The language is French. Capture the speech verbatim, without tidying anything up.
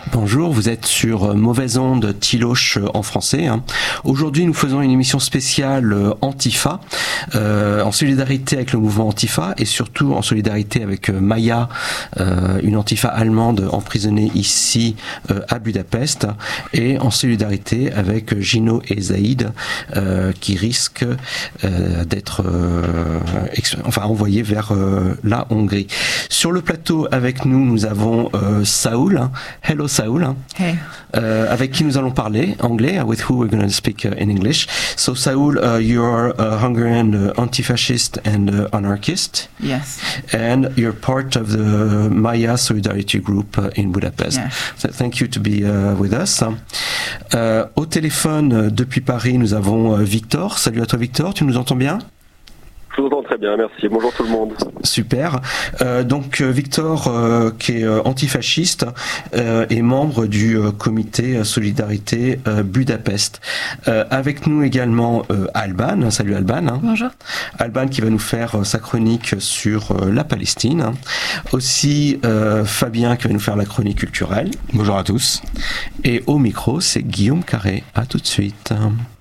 Bonjour, vous êtes sur Mauvaise Onde Tiloche en français. Hein. Aujourd'hui, nous faisons une émission spéciale euh, Antifa, euh, en solidarité avec le mouvement Antifa et surtout en solidarité avec euh, Maya, euh, une Antifa allemande emprisonnée ici euh, à Budapest, et en solidarité avec Gino et Zaïd, euh, qui risquent euh, d'être euh, ex- enfin envoyés vers euh, la Hongrie. Sur le plateau avec nous, nous avons euh, Saoul. Hello Saoul. Hey. Uh, avec qui nous allons parler anglais, with who we're going to speak uh, in English. So Saoul, uh, you're a Hungarian uh, anti-fascist and uh, anarchist. Yes. And you're part of the Maya Solidarity Group uh, in Budapest. Yes. So thank you to be uh, with us. Uh, au téléphone uh, depuis Paris, nous avons uh, Victor. Salut à toi Victor, tu nous entends bien? Je vous entends très bien, merci. Bonjour tout le monde. Super. Euh, donc Victor, euh, qui est euh, antifasciste, euh, est membre du euh, comité Solidarité euh, Budapest. Euh, avec nous également euh, Alban. Salut Alban. Hein. Bonjour. Alban qui va nous faire euh, sa chronique sur euh, la Palestine. Aussi euh, Fabien qui va nous faire la chronique culturelle. Bonjour à tous. Et au micro, c'est Guillaume Carré. À tout de suite.